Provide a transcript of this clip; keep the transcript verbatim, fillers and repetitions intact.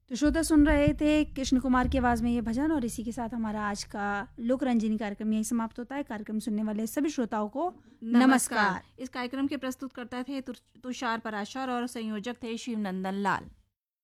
तो श्रोता सुन रहे थे कृष्ण कुमार की आवाज़ में ये भजन, और इसी के साथ हमारा आज का लोक रंजनी कार्यक्रम यही समाप्त होता है। कार्यक्रम सुनने वाले सभी श्रोताओं को नमस्कार, नमस्कार। इस कार्यक्रम के प्रस्तुत करता थे तुषार पराशर और संयोजक थे शिवनंदन लाल।